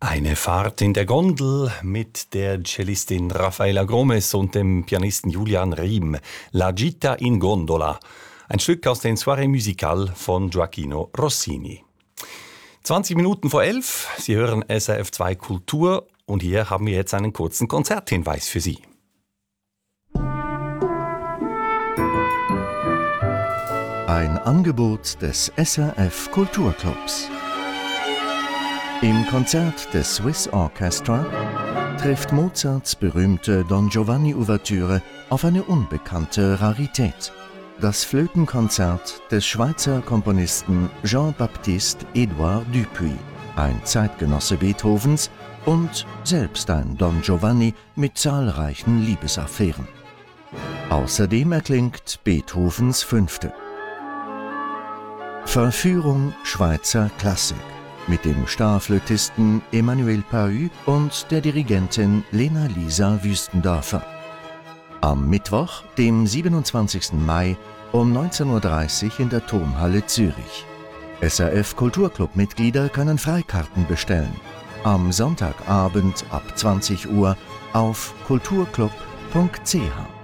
Eine Fahrt in der Gondel mit der Cellistin Raffaella Gomez und dem Pianisten Julian Riem. La Gita in Gondola. Ein Stück aus den Soirées Musicales von Gioacchino Rossini. 20 Minuten vor 11. Sie hören SRF 2 Kultur und hier haben wir jetzt einen kurzen Konzerthinweis für Sie. Ein Angebot des SRF Kulturclubs. Im Konzert des Swiss Orchestra trifft Mozarts berühmte Don Giovanni-Ouvertüre auf eine unbekannte Rarität. Das Flötenkonzert des Schweizer Komponisten Jean-Baptiste Édouard Dupuy, ein Zeitgenosse Beethovens und selbst ein Don Giovanni mit zahlreichen Liebesaffären. Außerdem erklingt Beethovens Fünfte. Verführung Schweizer Klassik mit dem Starflötisten Emmanuel Pahü und der Dirigentin Lena-Lisa Wüstendorfer. Am Mittwoch, dem 27. Mai um 19.30 Uhr in der Tonhalle Zürich. SRF Kulturclub-Mitglieder können Freikarten bestellen. Am Sonntagabend ab 20 Uhr auf kulturclub.ch.